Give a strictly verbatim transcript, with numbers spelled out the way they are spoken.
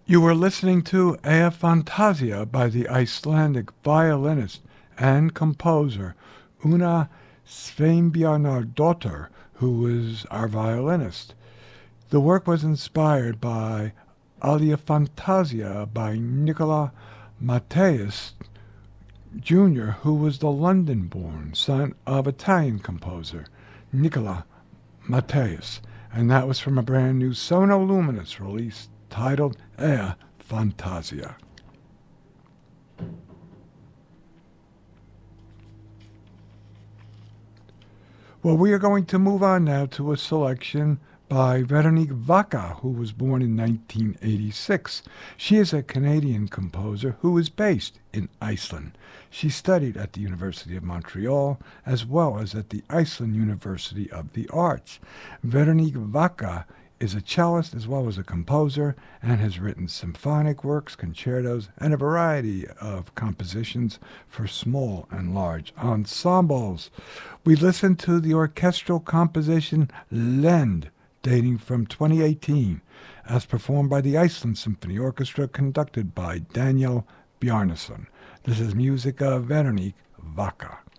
You were listening to Ea Fantasia by the Icelandic violinist and composer Una Sveinbjarnardóttir, who was our violinist. The work was inspired by Alia Fantasia by Nicola Matthias Junior, who was the London-born son of Italian composer Nicola Matthias, and that was from a brand new Sono Luminous release titled Ea Fantasia. Well, we are going to move on now to a selection by Veronique Vaca, who was born in nineteen eighty-six. She is a Canadian composer who is based in Iceland. She studied at the University of Montreal as well as at the Iceland University of the Arts. Veronique Vaca is a cellist as well as a composer and has written symphonic works, concertos, and a variety of compositions for small and large ensembles. We listened to the orchestral composition Lend, dating from twenty eighteen, as performed by the Iceland Symphony Orchestra, conducted by Daniel Bjarnason. This is music of Veronique Vaca.